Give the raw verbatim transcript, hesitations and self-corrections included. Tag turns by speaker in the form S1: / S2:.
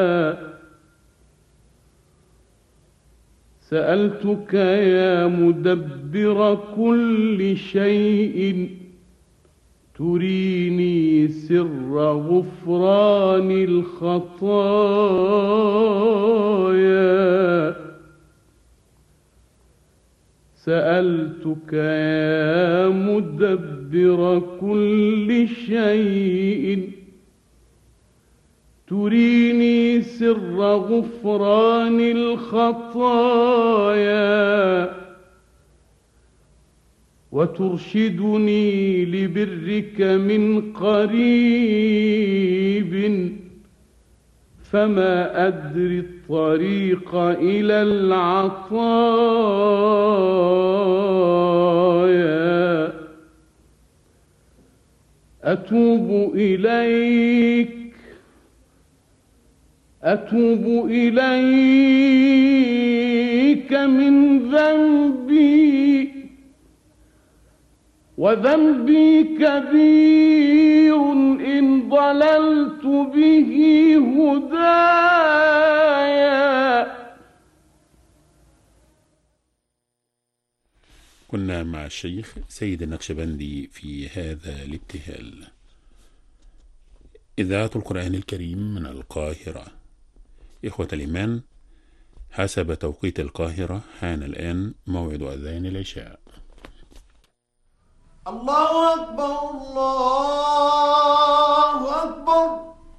S1: سألتك يا مدبر كل شيء تريني سر غفران الخطايا. سألتك يا مدبر كل شيء تريني سر غفران الخطايا وترشدني لبرك من قريب، فما أدري الطريق إلى العطايا. أتوب إليك أتوب إليك من ذنبي، وذنبي كبير إن ضللت به هدايا.
S2: كنا مع الشيخ سيد النقشبندي في هذا الابتهال. إذاعة القرآن الكريم من القاهرة. إخوة الإيمان، حسب توقيت القاهرة حان الآن موعد أذان العشاء.
S3: الله أكبر الله أكبر.